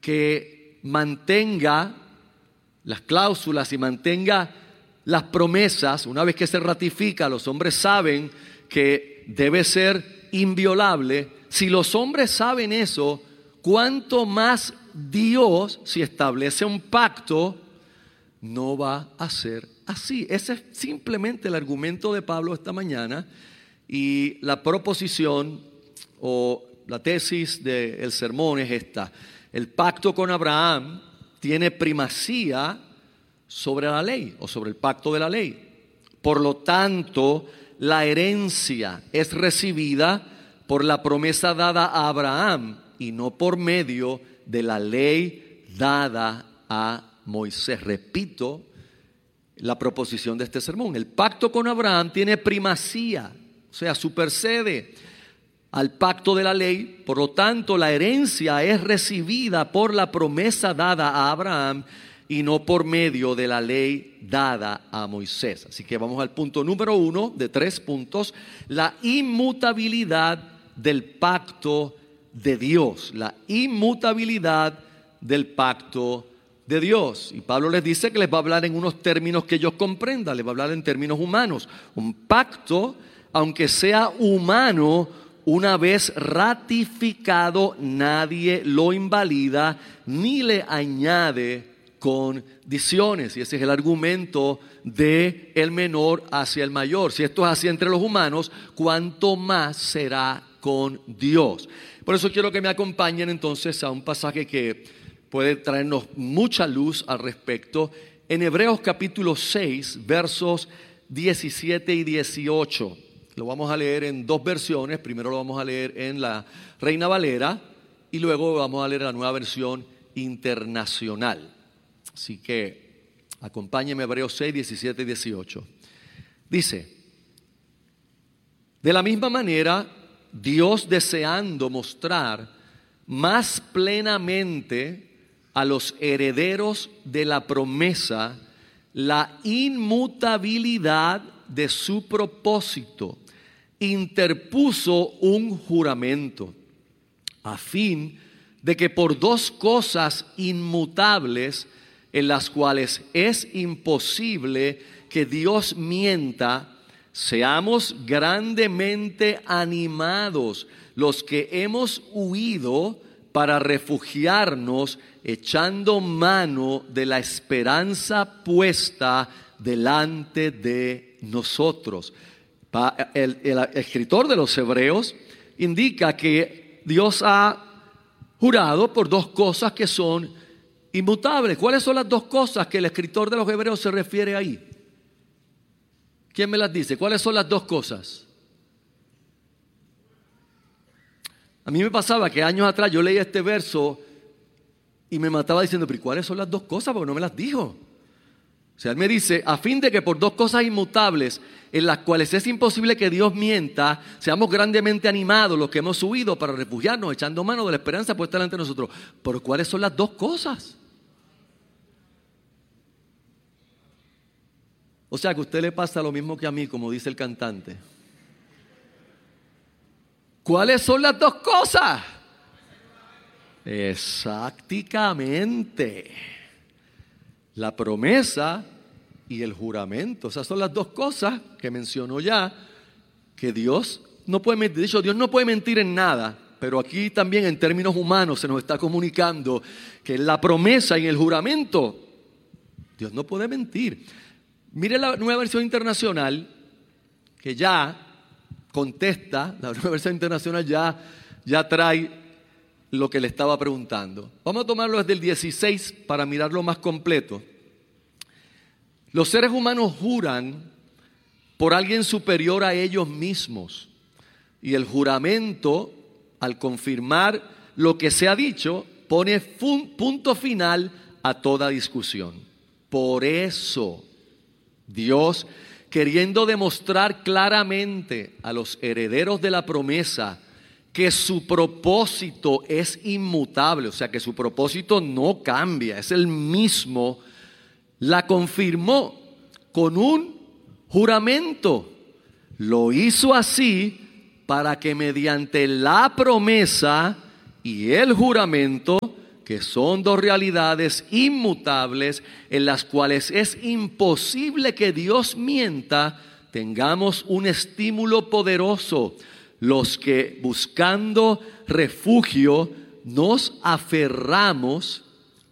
que mantenga las cláusulas y mantenga las promesas. Una vez que se ratifica, los hombres saben que debe ser inviolable. Si los hombres saben eso, ¿cuánto más Dios, si establece un pacto, no va a ser así? Ese es simplemente el argumento de Pablo esta mañana, y la proposición o la tesis del sermón es esta: el pacto con Abraham tiene primacía sobre la ley o sobre el pacto de la ley. Por lo tanto, la herencia es recibida por la promesa dada a Abraham y no por medio de la ley dada a Moisés. Repito la proposición de este sermón: el pacto con Abraham tiene primacía, o sea, supersede al pacto de la ley. Por lo tanto, la herencia es recibida por la promesa dada a Abraham y no por medio de la ley dada a Moisés. Así que vamos al punto número 1 de 3 puntos: la inmutabilidad del pacto de Dios. La inmutabilidad del pacto de Dios. Y Pablo les dice que les va a hablar en unos términos que ellos comprendan, les va a hablar en términos humanos. Un pacto, aunque sea humano, una vez ratificado, nadie lo invalida ni le añade condiciones. Y ese es el argumento de el menor hacia el mayor. Si esto es así entre los humanos, ¿cuánto más será con Dios? Por eso quiero que me acompañen entonces a un pasaje que puede traernos mucha luz al respecto. En Hebreos capítulo 6, versos 17 y 18. Lo vamos a leer en dos versiones. Primero lo vamos a leer en la Reina Valera y luego vamos a leer la Nueva Versión Internacional. Así que acompáñenme a Hebreos 6, 17 y 18. Dice: de la misma manera, Dios, deseando mostrar más plenamente a los herederos de la promesa la inmutabilidad de su propósito, interpuso un juramento, a fin de que por dos cosas inmutables, en las cuales es imposible que Dios mienta, seamos grandemente animados los que hemos huido para refugiarnos, echando mano de la esperanza puesta delante de nosotros. El escritor de los Hebreos indica que Dios ha jurado por dos cosas que son inmutables. ¿Cuáles son las dos cosas que el escritor de los Hebreos se refiere ahí? ¿Quién me las dice? ¿Cuáles son las dos cosas? A mí me pasaba que años atrás yo leía este verso y me mataba diciendo: pero ¿cuáles son las dos cosas? Porque no me las dijo. O sea, él me dice: a fin de que por dos cosas inmutables, en las cuales es imposible que Dios mienta, seamos grandemente animados los que hemos huido para refugiarnos, echando mano de la esperanza puesta delante de nosotros. ¿Pero cuáles son las dos cosas? O sea, que a usted le pasa lo mismo que a mí, como dice el cantante. ¿Cuáles son las dos cosas? Exactamente. La promesa y el juramento. Esas son las dos cosas que mencionó ya, que Dios no puede mentir. De hecho, Dios no puede mentir en nada, pero aquí también en términos humanos se nos está comunicando que en la promesa y en el juramento Dios no puede mentir. Mire la Nueva Versión Internacional, que ya contesta. La Nueva Versión Internacional ya trae lo que le estaba preguntando. Vamos a tomarlo desde el 16 para mirarlo más completo. Los seres humanos juran por alguien superior a ellos mismos, y el juramento, al confirmar lo que se ha dicho, pone punto final a toda discusión. Por eso Dios, queriendo demostrar claramente a los herederos de la promesa que su propósito es inmutable, o sea que su propósito no cambia, es el mismo, la confirmó con un juramento. Lo hizo así para que mediante la promesa y el juramento que son dos realidades inmutables en las cuales es imposible que Dios mienta, tengamos un estímulo poderoso, los que buscando refugio nos aferramos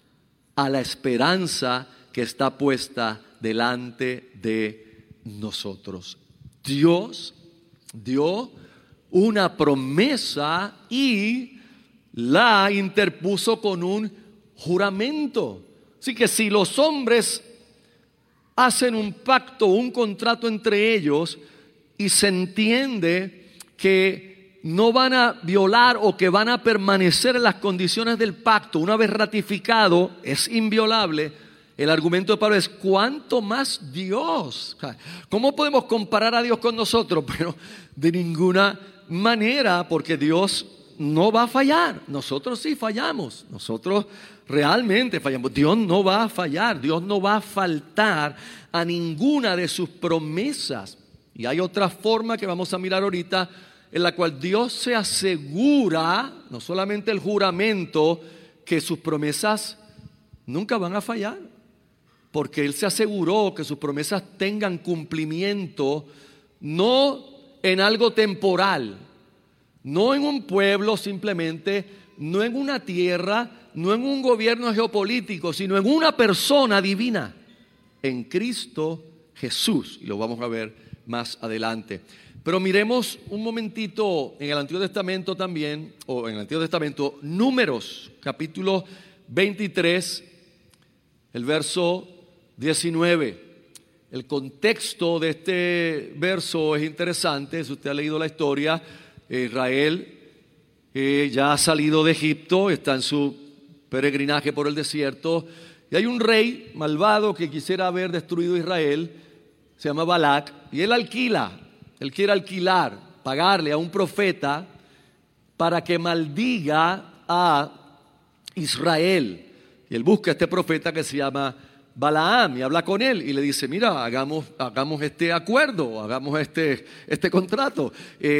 a la esperanza que está puesta delante de nosotros. Dios dio una promesa y la interpuso con un juramento. Así que si los hombres hacen un pacto, un contrato entre ellos y se entiende que no van a violar o que van a permanecer en las condiciones del pacto, una vez ratificado, es inviolable. El argumento de Pablo es: ¿cuánto más Dios? ¿Cómo podemos comparar a Dios con nosotros? Pero de ninguna manera, porque Dios no va a fallar. Nosotros sí fallamos, nosotros realmente fallamos. Dios no va a fallar, Dios no va a faltar a ninguna de sus promesas. Y hay otra forma que vamos a mirar ahorita, en la cual Dios se asegura, no solamente el juramento, que sus promesas nunca van a fallar, porque Él se aseguró que sus promesas tengan cumplimiento, no en algo temporal, no en un pueblo simplemente, no en una tierra, no en un gobierno geopolítico, sino en una persona divina, en Cristo Jesús. Y lo vamos a ver más adelante. Pero miremos un momentito en el Antiguo Testamento también, o en el Antiguo Testamento, Números, capítulo 23, el verso 19. El contexto de este verso es interesante. Si usted ha leído la historia, Israel ya ha salido de Egipto, está en su peregrinaje por el desierto, y hay un rey malvado que quisiera haber destruido Israel, se llama Balac, y él quiere alquilar, pagarle a un profeta para que maldiga a Israel. Y él busca a este profeta que se llama Balaam y habla con él y le dice: mira, hagamos este acuerdo, hagamos este contrato.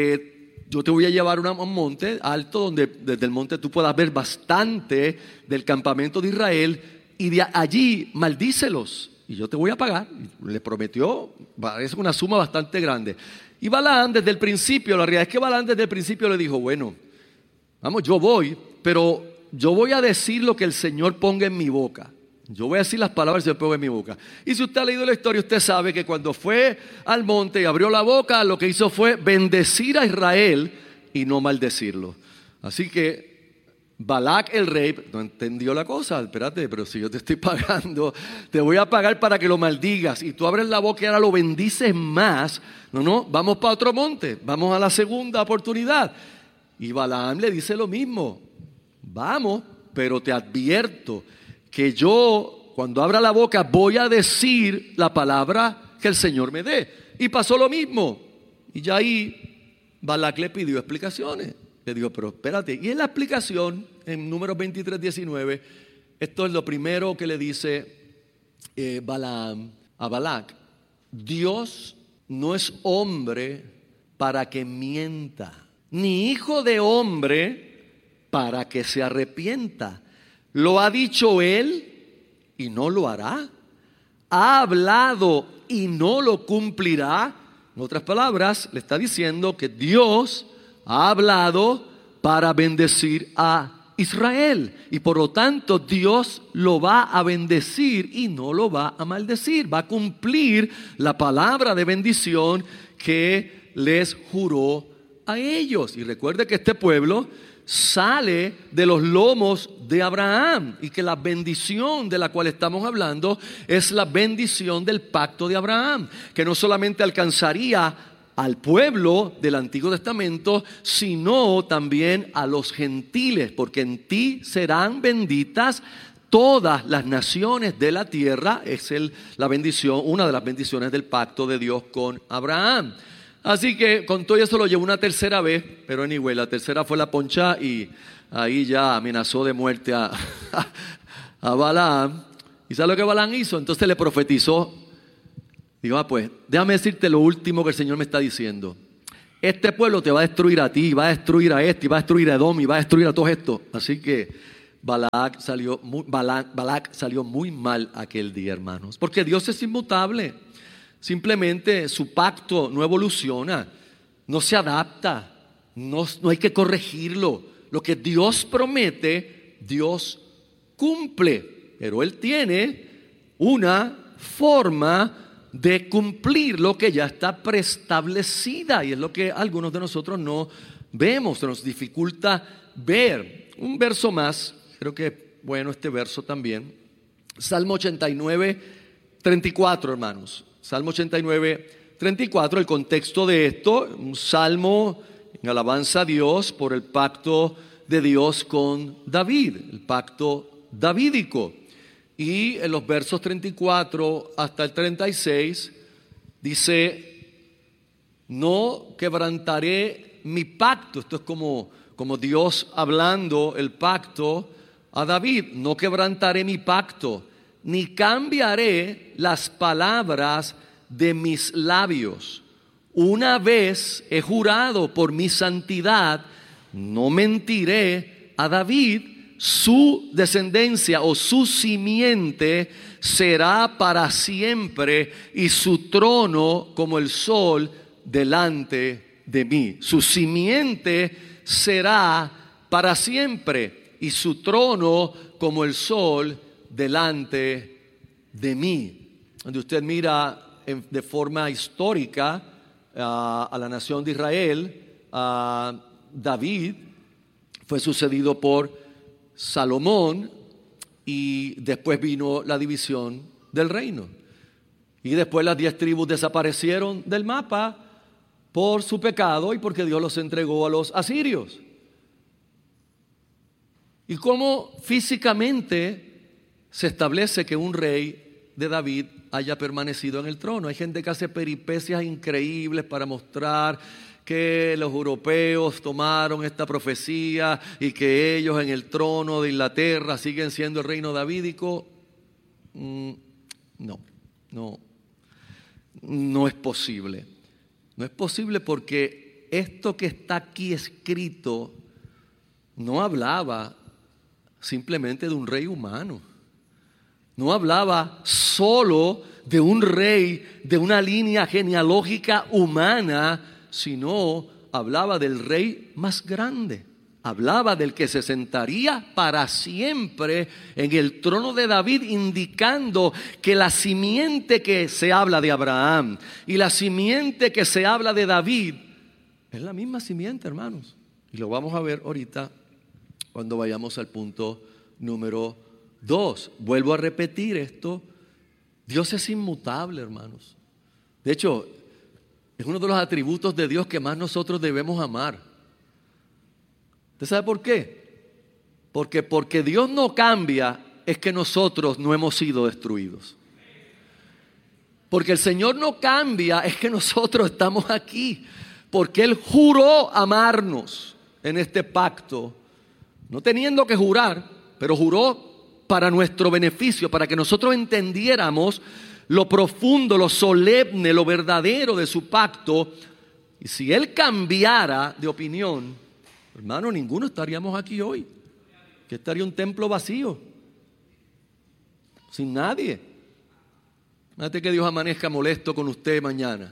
Yo te voy a llevar a un monte alto donde desde el monte tú puedas ver bastante del campamento de Israel, y de allí maldícelos y yo te voy a pagar. Le prometió, es una suma bastante grande. Y Balaam desde el principio, la realidad es que Balaam desde el principio le dijo: bueno, vamos, yo voy, pero yo voy a decir lo que el Señor ponga en mi boca. Yo voy a decir las palabras que el Señor ponga en mi boca. Y si usted ha leído la historia, usted sabe que cuando fue al monte y abrió la boca, lo que hizo fue bendecir a Israel y no maldecirlo. Así que Balac el rey no entendió la cosa. Espérate, pero si yo te estoy pagando, te voy a pagar para que lo maldigas, y tú abres la boca y ahora lo bendices más. No, vamos para otro monte, vamos a la segunda oportunidad. Y Balaam le dice lo mismo: vamos, pero te advierto que yo, cuando abra la boca, voy a decir la palabra que el Señor me dé. Y pasó lo mismo. Y ya ahí Balac le pidió explicaciones. Le dijo: pero espérate. Y en la explicación, en Números 23, 19, esto es lo primero que le dice Balaam a Balac: Dios no es hombre para que mienta, ni hijo de hombre para que se arrepienta. ¿Lo ha dicho Él y no lo hará? ¿Ha hablado y no lo cumplirá? En otras palabras, le está diciendo que Dios ha hablado para bendecir a Israel, y por lo tanto Dios lo va a bendecir y no lo va a maldecir. Va a cumplir la palabra de bendición que les juró a ellos. Y recuerde que este pueblo sale de los lomos de Abraham, y que la bendición de la cual estamos hablando es la bendición del pacto de Abraham, que no solamente alcanzaría al pueblo del Antiguo Testamento, sino también a los gentiles, porque en ti serán benditas todas las naciones de la tierra. Es la bendición, una de las bendiciones del pacto de Dios con Abraham. Así que con todo eso lo llevó una tercera vez, pero anyway, la tercera fue la poncha, y ahí ya amenazó de muerte a Balaam. ¿Y sabe lo que Balaam hizo? Entonces le profetizó. Digo: pues déjame decirte lo último que el Señor me está diciendo. Este pueblo te va a destruir a ti, va a destruir a este, y va a destruir a Edom, y va a destruir a todos estos. Así que Balac salió muy mal aquel día, hermanos, porque Dios es inmutable. Simplemente su pacto no evoluciona, no se adapta, no hay que corregirlo. Lo que Dios promete, Dios cumple, pero Él tiene una forma de cumplir lo que ya está preestablecida, y es lo que algunos de nosotros no vemos, se nos dificulta ver. Un verso más, creo que bueno este verso también, Salmo 89, 34, hermanos. Salmo 89, 34, el contexto de esto, un salmo en alabanza a Dios por el pacto de Dios con David, el pacto davídico. Y en los versos 34 hasta el 36 dice: no quebrantaré mi pacto. Esto es como Dios hablando el pacto a David. No quebrantaré mi pacto, ni cambiaré las palabras de mis labios. Una vez he jurado por mi santidad, no mentiré a David. Su descendencia o su simiente será para siempre, y su trono como el sol delante de mí. Su simiente será para siempre, y su trono como el sol delante de mí. Donde usted mira de forma histórica a la nación de Israel, David fue sucedido por Salomón, y después vino la división del reino, y después las 10 tribus desaparecieron del mapa por su pecado y porque Dios los entregó a los asirios. Y cómo físicamente se establece que un rey de David haya permanecido en el trono. Hay gente que hace peripecias increíbles para mostrar que los europeos tomaron esta profecía y que ellos en el trono de Inglaterra siguen siendo el reino davídico. No es posible. No es posible, porque esto que está aquí escrito no hablaba simplemente de un rey humano. No hablaba solo de un rey de una línea genealógica humana, sino hablaba del rey más grande. Hablaba del que se sentaría para siempre en el trono de David, indicando que la simiente que se habla de Abraham y la simiente que se habla de David es la misma simiente, hermanos. Y lo vamos a ver ahorita cuando vayamos al punto número 2. Vuelvo a repetir esto: Dios es inmutable, hermanos. De hecho, es uno de los atributos de Dios que más nosotros debemos amar. ¿Usted sabe por qué? Porque Dios no cambia, es que nosotros no hemos sido destruidos. Porque el Señor no cambia, es que nosotros estamos aquí. Porque Él juró amarnos en este pacto, no teniendo que jurar, pero juró para nuestro beneficio, para que nosotros entendiéramos lo profundo, lo solemne, lo verdadero de su pacto. Y si Él cambiara de opinión, hermano, ninguno estaríamos aquí hoy. Que estaría un templo vacío, sin nadie. Imagínate que Dios amanezca molesto con usted mañana.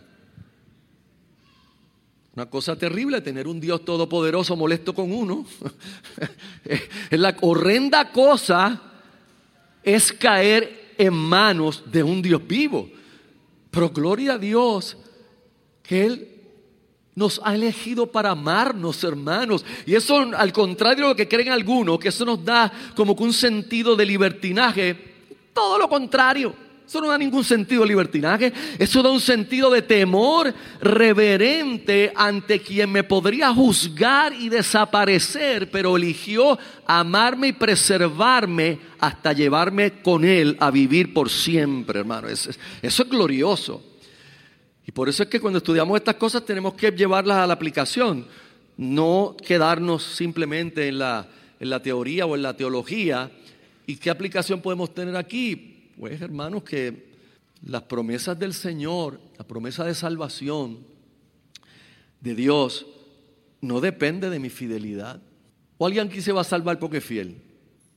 Una cosa terrible tener un Dios todopoderoso molesto con uno. La horrenda cosa es caer en manos de un Dios vivo. Pero gloria a Dios que Él nos ha elegido para amarnos, hermanos. Y eso, al contrario de lo que creen algunos, que eso nos da como que un sentido de libertinaje. Todo lo contrario. Eso no da ningún sentido de libertinaje. Eso da un sentido de temor reverente ante quien me podría juzgar y desaparecer, pero eligió amarme y preservarme hasta llevarme con Él a vivir por siempre, hermano. Eso es glorioso. Y por eso es que cuando estudiamos estas cosas tenemos que llevarlas a la aplicación. No quedarnos simplemente en la teoría o en la teología. ¿Y qué aplicación podemos tener aquí? Pues, hermanos, que las promesas del Señor, la promesa de salvación de Dios, no depende de mi fidelidad. ¿O alguien aquí se va a salvar porque es fiel?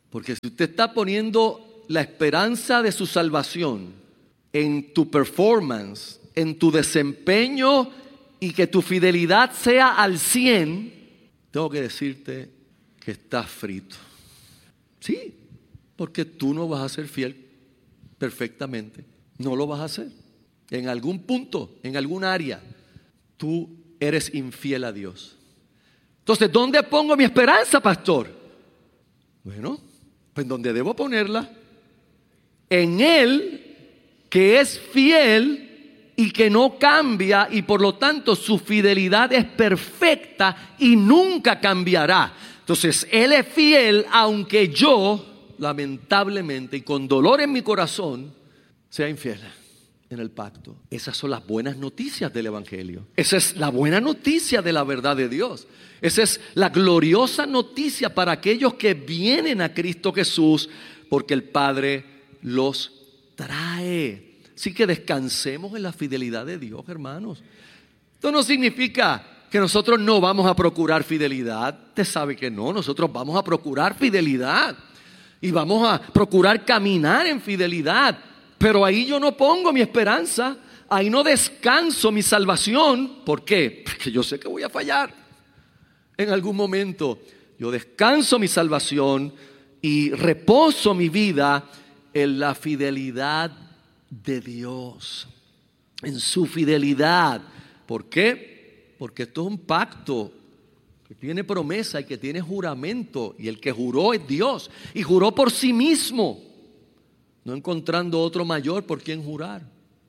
Porque si usted está poniendo la esperanza de su salvación en tu performance, en tu desempeño y que tu fidelidad sea al 100, tengo que decirte que estás frito. Sí, porque tú no vas a ser fiel perfectamente. No lo vas a hacer. En algún punto, en algún área, tú eres infiel a Dios. Entonces, ¿dónde pongo mi esperanza, pastor? Bueno, pues donde debo ponerla. En Él, que es fiel y que no cambia, y por lo tanto su fidelidad es perfecta y nunca cambiará. Entonces, Él es fiel aunque yo, lamentablemente y con dolor en mi corazón, sea infiel en el pacto. Esas son las buenas noticias del Evangelio. Esa es la buena noticia de la verdad de Dios. Esa es la gloriosa noticia para aquellos que vienen a Cristo Jesús, porque el Padre los trae. Así que descansemos en la fidelidad de Dios, hermanos. Esto no significa que nosotros no vamos a procurar fidelidad. Usted sabe que no, nosotros vamos a procurar fidelidad y vamos a procurar caminar en fidelidad. Pero ahí yo no pongo mi esperanza, ahí no descanso mi salvación. ¿Por qué? Porque yo sé que voy a fallar en algún momento. Yo descanso mi salvación y reposo mi vida en la fidelidad de Dios, en su fidelidad. ¿Por qué? Porque esto es un pacto que tiene promesa y que tiene juramento, y el que juró es Dios, y juró por sí mismo, no encontrando otro mayor por quien jurar.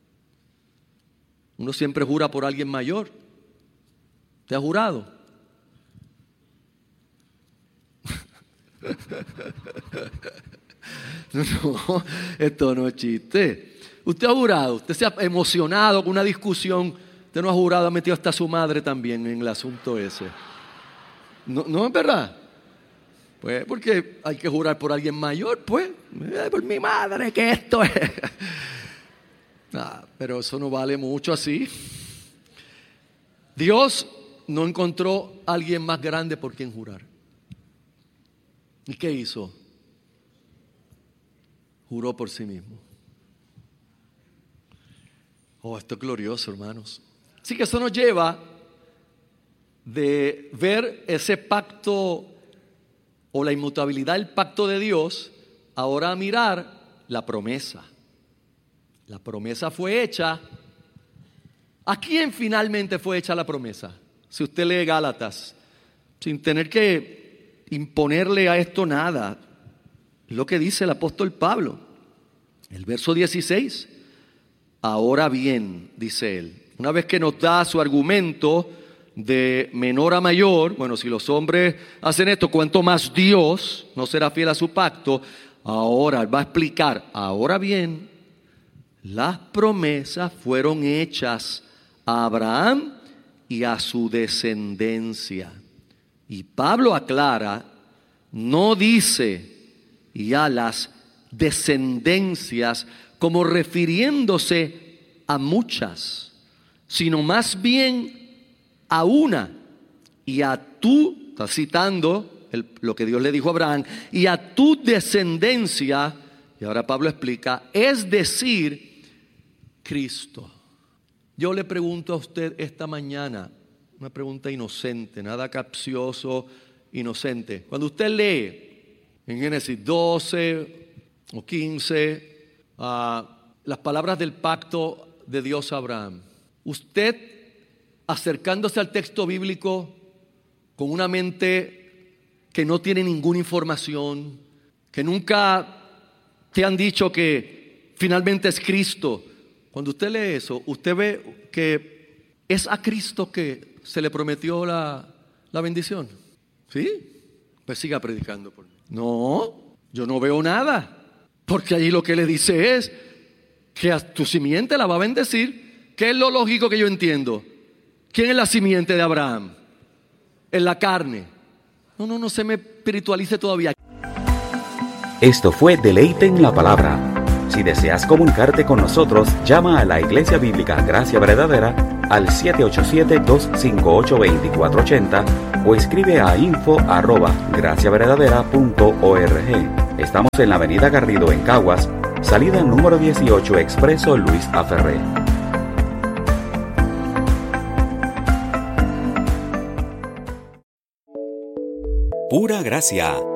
Uno siempre jura por alguien mayor. ¿Te ha jurado? No, esto no es chiste. Usted ha jurado, usted se ha emocionado con una discusión. Usted no ha jurado, ha metido hasta a su madre también en el asunto ese. No es verdad. Pues porque hay que jurar por alguien mayor, pues. Por mi madre, que esto es. Pero eso no vale mucho así. Dios no encontró a alguien más grande por quien jurar. ¿Y qué hizo? Juró por sí mismo. Oh, esto es glorioso, hermanos. Así que eso nos lleva de ver ese pacto o la inmutabilidad del pacto de Dios, ahora a mirar la promesa. La promesa fue hecha. ¿A quién finalmente fue hecha la promesa? Si usted lee Gálatas, sin tener que imponerle a esto nada, lo que dice el apóstol Pablo, el verso 16. Ahora bien, dice él, una vez que nos da su argumento de menor a mayor, bueno, si los hombres hacen esto, cuánto más Dios no será fiel a su pacto. Ahora va a explicar, ahora bien, las promesas fueron hechas a Abraham y a su descendencia. Y Pablo aclara, no dice y a las descendencias como refiriéndose a muchas, sino más bien a una, y a tú, está citando lo que Dios le dijo a Abraham, y a tu descendencia, y ahora Pablo explica, es decir, Cristo. Yo le pregunto a usted esta mañana, una pregunta inocente, nada capcioso, inocente. Cuando usted lee en Génesis 12 o 15 las palabras del pacto de Dios a Abraham, usted, acercándose al texto bíblico con una mente que no tiene ninguna información, que nunca te han dicho que finalmente es Cristo, cuando usted lee eso, usted ve que es a Cristo que se le prometió la bendición. ¿Sí? Pues siga predicando por mí. No, yo no veo nada, porque allí lo que le dice es que a tu simiente la va a bendecir. ¿Qué es lo lógico que yo entiendo? ¿Quién es la simiente de Abraham? En la carne. No se me espiritualice todavía. Esto fue Deleite en la Palabra. Si deseas comunicarte con nosotros, llama a la Iglesia Bíblica Gracia Verdadera al 787-258-2480 o escribe a info@graciaverdadera.org. Estamos en la Avenida Garrido en Caguas, salida número 18, Expreso Luis A. Ferré. Pura Gracia,